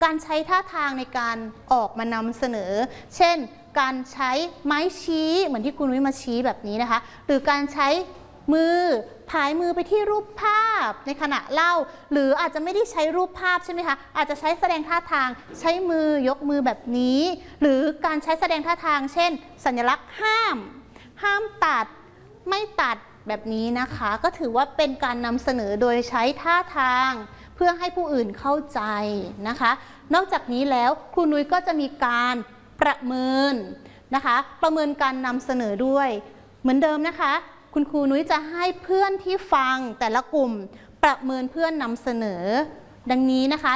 การใช้ท่าทางในการออกมานำเสนอเช่นการใช้ไม้ชี้เหมือนที่คุณนุ้ยมาชี้แบบนี้นะคะหรือการใช้มือผายมือไปที่รูปภาพในขณะเล่าหรืออาจจะไม่ได้ใช้รูปภาพใช่ไหมคะอาจจะใช้แสดงท่าทางใช้มือยกมือแบบนี้หรือการใช้แสดงท่าทางเช่นสัญลักษณ์ห้ามตัดไม่ตัดแบบนี้นะคะก็ถือว่าเป็นการนำเสนอโดยใช้ท่าทางเพื่อให้ผู้อื่นเข้าใจนะคะนอกจากนี้แล้วครูนุ้ยก็จะมีการประเมินนะคะประเมินการนำเสนอด้วยเหมือนเดิมนะคะคุณครูนุ้ยจะให้เพื่อนที่ฟังแต่ละกลุ่มประเมินเพื่อนนำเสนอดังนี้นะคะ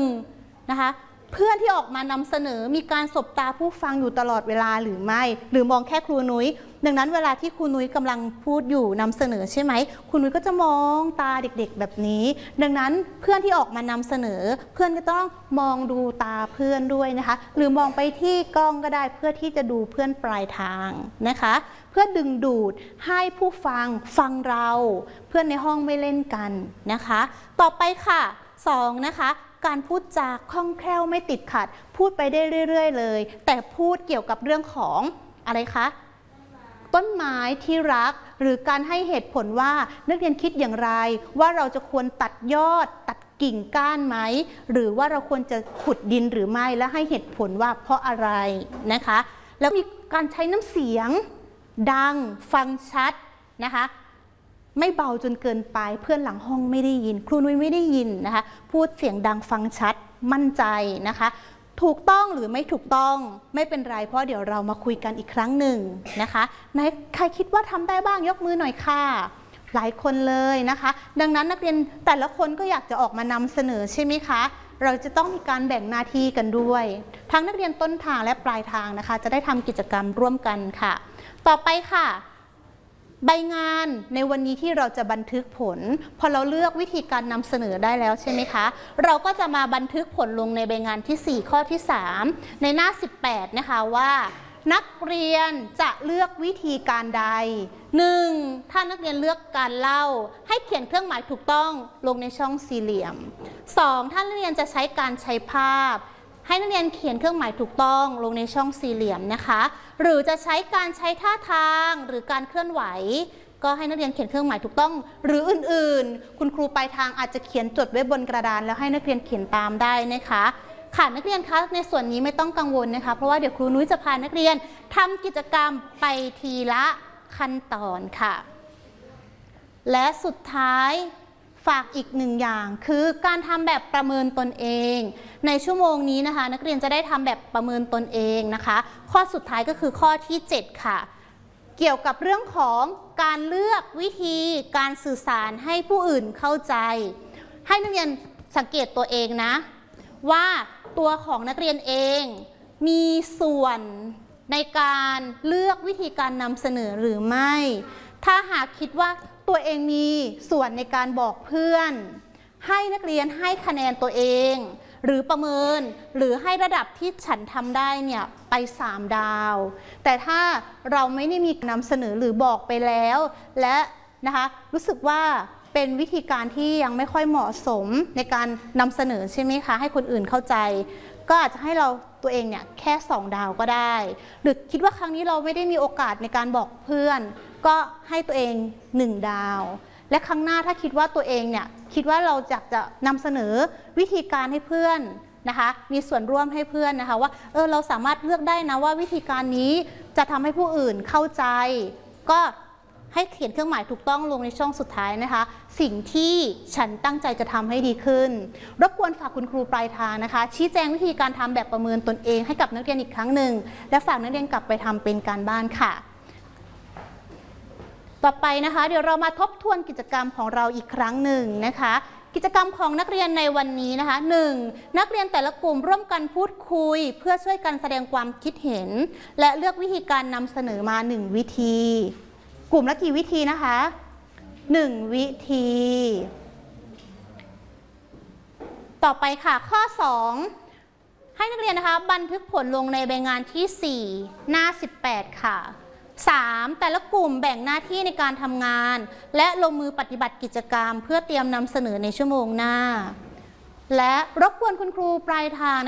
1นะคะเพื่อนที่ออกมานำเสนอมีการสบตาผู้ฟังอยู่ตลอดเวลาหรือไม่หรือมองแค่ครูนุ้ยดังนั้นเวลาที่ครูนุ้ยกำลังพูดอยู่นำเสนอใช่ไหมครูนุ้ยก็จะมองตาเด็กๆแบบนี้ดังนั้นเพื่อนที่ออกมานำเสนอเพื่อนก็ต้องมองดูตาเพื่อนด้วยนะคะหรือมองไปที่กล้องก็ได้เพื่อที่จะดูเพื่อนปลายทางนะคะเพื่อดึงดูดให้ผู้ฟังเราเพื่อนในห้องไม่เล่นกันนะคะต่อไปค่ะ2นะคะการพูดจาคล่องแคล่วไม่ติดขัดพูดไปได้เรื่อยๆเลยแต่พูดเกี่ยวกับเรื่องของอะไรคะต้นไม้ที่รักหรือการให้เหตุผลว่านักเรียนคิดอย่างไรว่าเราจะควรตัดยอดตัดกิ่งก้านไหมหรือว่าเราควรจะขุดดินหรือไม่และให้เหตุผลว่าเพราะอะไรนะคะแล้วมีการใช้น้ำเสียงดังฟังชัดนะคะไม่เบาจนเกินไปเพื่อนหลังห้องไม่ได้ยินครูนุ้ยไม่ได้ยินนะคะพูดเสียงดังฟังชัดมั่นใจนะคะถูกต้องหรือไม่ถูกต้องไม่เป็นไรเพราะเดี๋ยวเรามาคุยกันอีกครั้งหนึ่งนะคะไหนใครคิดว่าทำได้บ้างยกมือหน่อยค่ะหลายคนเลยนะคะดังนั้นนักเรียนแต่ละคนก็อยากจะออกมานำเสนอใช่ไหมคะเราจะต้องมีการแบ่งหน้าที่กันด้วยทั้งนักเรียนต้นทางและปลายทางนะคะจะได้ทำกิจกรรมร่วมกันค่ะต่อไปค่ะใบงานในวันนี้ที่เราจะบันทึกผลพอเราเลือกวิธีการนำเสนอได้แล้วใช่ไหมคะเราก็จะมาบันทึกผลลงในใบงานที่4ข้อที่3ในหน้า18นะคะว่านักเรียนจะเลือกวิธีการใด 1. ถ้านักเรียนเลือกการเล่าให้เขียนเครื่องหมายถูกต้องลงในช่องสี่เหลี่ยม 2. ถ้านักเรียนจะใช้การใช้ภาพให้นักเรียนเขียนเครื่องหมายถูกต้องลงในช่องสี่เหลี่ยมนะคะหรือจะใช้การใช้ท่าทางหรือการเคลื่อนไหวก็ให้นักเรียนเขียนเครื่องหมายถูกต้องหรืออื่นๆคุณครูปลายทางอาจจะเขียนจดไว้บนกระดานแล้วให้นักเรียนเขียนตามได้นะคะค่ะนักเรียนคะในส่วนนี้ไม่ต้องกังวลนะคะเพราะว่าเดี๋ยวครูนุ้ยจะพานักเรียนทำกิจกรรมไปทีละขั้นตอนค่ะและสุดท้ายฝากอีกหนึ่งอย่างคือการทำแบบประเมินตนเองในชั่วโมงนี้นะคะนักเรียนจะได้ทำแบบประเมินตนเองนะคะข้อสุดท้ายก็คือข้อที่7ค่ะเกี่ยวกับเรื่องของการเลือกวิธีการสื่อสารให้ผู้อื่นเข้าใจให้นักเรียนสังเกตตัวเองนะว่าตัวของนักเรียนเองมีส่วนในการเลือกวิธีการนำเสนอหรือไม่ถ้าหากคิดว่าตัวเองมีส่วนในการบอกเพื่อนให้นักเรียนให้คะแนนตัวเองหรือประเมินหรือให้ระดับที่ฉันทำได้เนี่ยไป3 ดาวแต่ถ้าเราไม่ได้มีนำเสนอหรือบอกไปแล้วและนะคะรู้สึกว่าเป็นวิธีการที่ยังไม่ค่อยเหมาะสมในการนำเสนอใช่ไหมคะให้คนอื่นเข้าใจก็อาจจะให้เราตัวเองเนี่ยแค่2 ดาวก็ได้หรือคิดว่าครั้งนี้เราไม่ได้มีโอกาสในการบอกเพื่อนก็ให้ตัวเอง1 ดาวและครั้งหน้าถ้าคิดว่าตัวเองเนี่ยคิดว่าเราอยากจะนำเสนอวิธีการให้เพื่อนนะคะมีส่วนร่วมให้เพื่อนนะคะว่าเราสามารถเลือกได้นะว่าวิธีการนี้จะทำให้ผู้อื่นเข้าใจก็ให้เขียนเครื่องหมายถูกต้องลงในช่องสุดท้ายนะคะสิ่งที่ฉันตั้งใจจะทำให้ดีขึ้นรบกวนฝากคุณครูปลายทางนะคะชี้แจงวิธีการทำแบบประเมินตนเองให้กับนักเรียนอีกครั้งหนึ่งและฝากนักเรียนกลับไปทำเป็นการบ้านค่ะต่อไปนะคะเดี๋ยวเรามาทบทวนกิจกรรมของเราอีกครั้งหนึ่งนะคะกิจกรรมของนักเรียนในวันนี้นะคะ 1. นักเรียนแต่ละกลุ่มร่วมกันพูดคุยเพื่อช่วยกันแสดงความคิดเห็นและเลือกวิธีการนำเสนอมา1 วิธีกลุ่มละกี่วิธีนะคะ1 วิธีต่อไปค่ะข้อ2ให้นักเรียนนะคะบันทึกผลลงในใบงานที่4หน้า18ค่ะ3. แต่ละกลุ่มแบ่งหน้าที่ในการทำงานและลงมือปฏิบัติกิจกรรมเพื่อเตรียมนำเสนอในชั่วโมงหน้าและรบกวนคุณครูปลายทาง